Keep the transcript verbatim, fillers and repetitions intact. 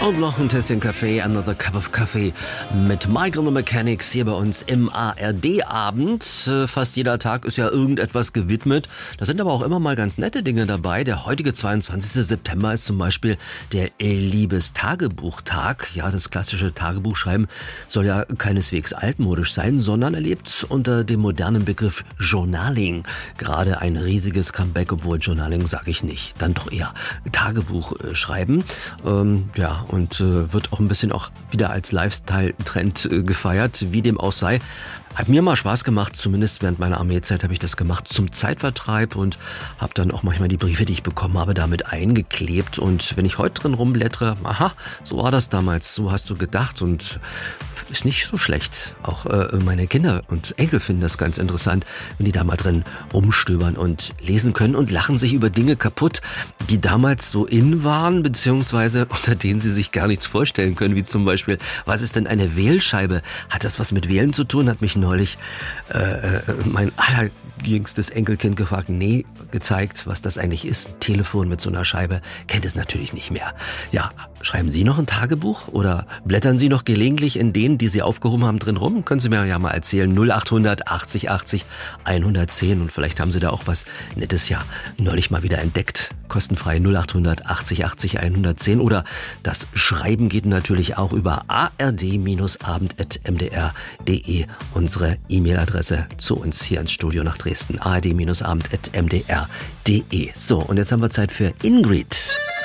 Und noch ein Tässchen Kaffee, Another Cup of Coffee mit Michael the Mechanics hier bei uns im A R D-Abend. Fast jeder Tag ist ja irgendetwas gewidmet. Da sind aber auch immer mal ganz nette Dinge dabei. Der heutige zweiundzwanzigster September ist zum Beispiel der Liebestagebuchtag. Ja, das klassische Tagebuchschreiben soll ja keineswegs altmodisch sein, sondern erlebt unter dem modernen Begriff Journaling gerade ein riesiges Comeback, obwohl Journaling sage ich nicht. Dann doch eher Tagebuch schreiben. Ähm, ja, und äh, wird auch ein bisschen auch wieder als Lifestyle-Trend äh, gefeiert, wie dem auch sei. Hat mir mal Spaß gemacht, zumindest während meiner Armeezeit habe ich das gemacht zum Zeitvertreib und habe dann auch manchmal die Briefe, die ich bekommen habe, damit eingeklebt. Und wenn ich heute drin rumblättere, aha, so war das damals, so hast du gedacht und ist nicht so schlecht. Auch äh, meine Kinder und Enkel finden das ganz interessant, wenn die da mal drin rumstöbern und lesen können und lachen sich über Dinge kaputt, die damals so in waren, beziehungsweise unter denen sie sich gar nichts vorstellen können, wie zum Beispiel, was ist denn eine Wählscheibe? Hat das was mit Wählen zu tun? Hat mich neulich äh, mein allerjüngstes Enkelkind gefragt, nee, gezeigt, was das eigentlich ist. Ein Telefon mit so einer Scheibe, kennt es natürlich nicht mehr. Ja, schreiben Sie noch ein Tagebuch oder blättern Sie noch gelegentlich in denen, die Sie aufgehoben haben, drin rum? Können Sie mir ja mal erzählen. null achthundert achtzig achtzig hundertzehn und vielleicht haben Sie da auch was Nettes ja neulich mal wieder entdeckt. Kostenfrei null achthundert achtzig achtzig hundertzehn oder das Schreiben geht natürlich auch über a r d abend punkt m d r punkt d e, unsere E-Mail-Adresse zu uns hier ins Studio nach Dresden, a r d abend punkt m d r punkt d e. So, und jetzt haben wir Zeit für Ingrid.